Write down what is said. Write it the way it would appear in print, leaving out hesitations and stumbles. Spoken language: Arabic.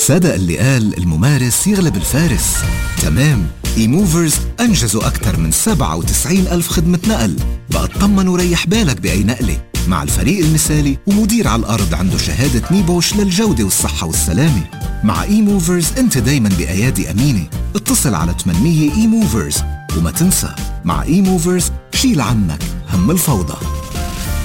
صدق اللي قال الممارس يغلب الفارس. تمام، ايموفرز أنجزوا أكثر من 97,000 خدمة نقل. بقى اطمن وريح بالك بأي نقلة مع الفريق المثالي ومدير على الأرض عنده شهادة نيبوش للجودة والصحة والسلامة. مع ايموفرز انت دايما بأيادي أمينة. اتصل على 800 ايموفرز، وما تنسى مع ايموفرز شيل عنك هم الفوضى.